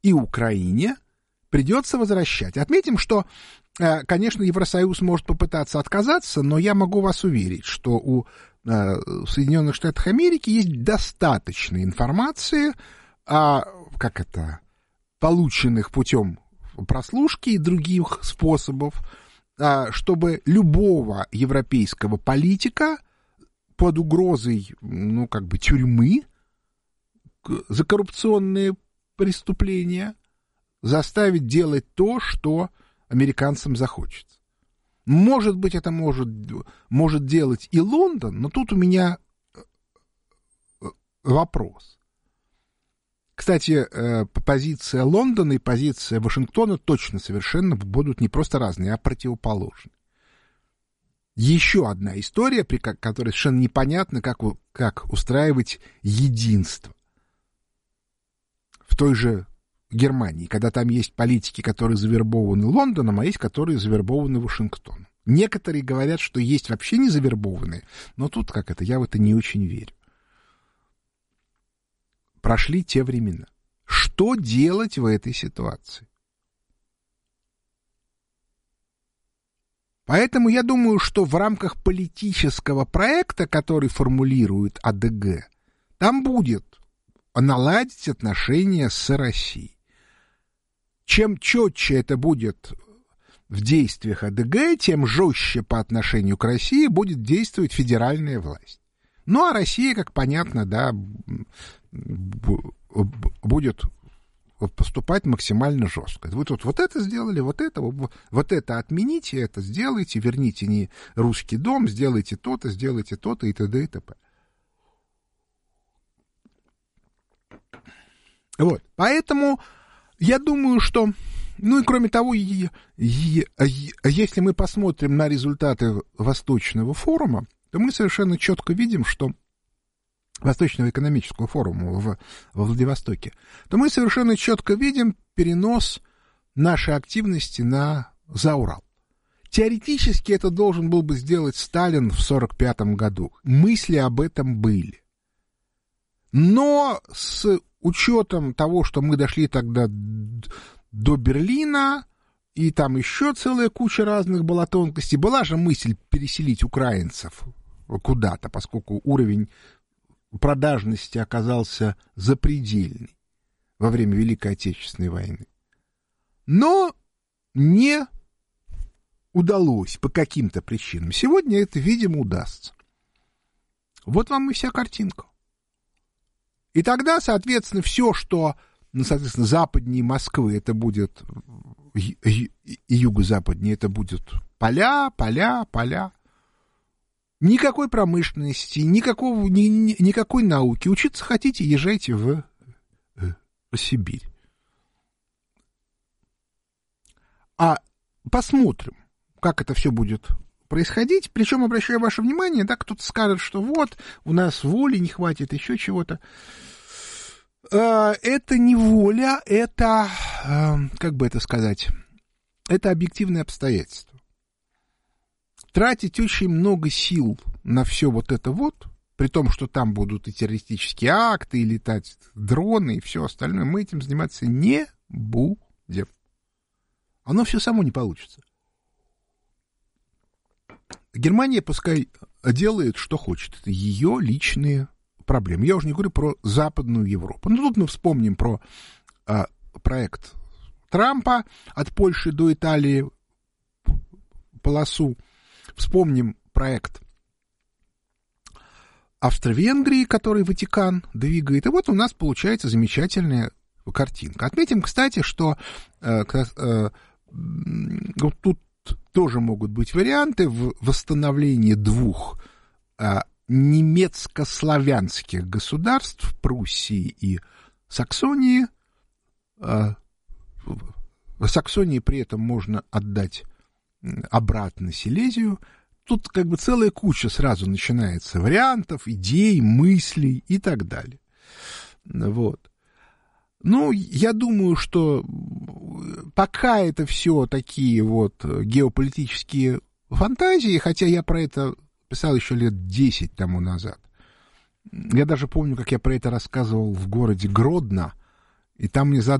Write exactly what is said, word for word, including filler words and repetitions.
и Украине придется возвращать. Отметим, что, конечно, Евросоюз может попытаться отказаться, но я могу вас уверить, что у Соединенных Штатов Америки есть достаточно информации о, как это, полученных путем прослушки и других способов, чтобы любого европейского политика под угрозой, ну, как бы, тюрьмы за коррупционные преступления заставить делать то, что американцам захочется. Может быть, это может, может делать и Лондон, но тут у меня вопрос. Кстати, позиция Лондона и позиция Вашингтона точно совершенно будут не просто разные, а противоположные. Еще одна история, при которой совершенно непонятно, как, как устраивать единство. В той же Германии, когда там есть политики, которые завербованы Лондоном, а есть, которые завербованы Вашингтоном. Некоторые говорят, что есть вообще не завербованные, но тут как это, я в это не очень верю. Прошли те времена. Что делать в этой ситуации? Поэтому я думаю, что в рамках политического проекта, который формулирует АДГ, там будет наладить отношения с Россией. Чем четче это будет в действиях АДГ, тем жестче по отношению к России будет действовать федеральная власть. Ну, а Россия, как понятно, да, будет поступать максимально жестко. Вы тут вот это сделали, вот это, вот это отмените, это сделайте, верните не русский дом, сделайте то-то, сделайте то-то и т.д. и т.п. Вот, поэтому я думаю, что, ну и кроме того, если мы посмотрим на результаты Восточного форума, то мы совершенно четко видим, что Восточного экономического форума в, во Владивостоке, то мы совершенно четко видим перенос нашей активности на, за Урал. Теоретически это должен был бы сделать Сталин в сорок пятом году. Мысли об этом были. Но с учетом того, что мы дошли тогда до Берлина, и там еще целая куча разных была тонкостей, была же мысль переселить украинцев куда-то, поскольку уровень продажности оказался запредельный во время Великой Отечественной войны. Но не удалось по каким-то причинам. Сегодня это, видимо, удастся. Вот вам и вся картинка. И тогда, соответственно, все, что, ну, соответственно, западнее Москвы, это будет, и юго-западнее, это будут поля, поля, поля. Никакой промышленности, никакого, ни, ни, никакой науки. Учиться хотите, езжайте в, в Сибирь. А посмотрим, как это все будет происходить. Причем, обращаю ваше внимание, да, кто-то скажет, что вот, у нас воли не хватит, еще чего-то. Это не воля, это, как бы это сказать, это объективные обстоятельства. Тратить очень много сил на все вот это вот, при том, что там будут и террористические акты, и летать дроны, и все остальное, мы этим заниматься не будем. Оно все само не получится. Германия пускай делает, что хочет. Это ее личные проблемы. Я уже не говорю про Западную Европу. Ну, тут мы вспомним про а, проект Трампа от Польши до Италии полосу. Вспомним проект Австро-Венгрии, который Ватикан двигает. И вот у нас получается замечательная картинка. Отметим, кстати, что э, э, вот тут тоже могут быть варианты в восстановлении двух э, немецко-славянских государств, Пруссии и Саксонии. Э, Саксонии при этом можно отдать обратно Силезию. Тут как бы целая куча сразу начинается вариантов, идей, мыслей и так далее. Вот. Ну, я думаю, что пока это все такие вот геополитические фантазии, хотя я про это писал еще лет десять тому назад. Я даже помню, как я про это рассказывал в городе Гродно, и там мне задали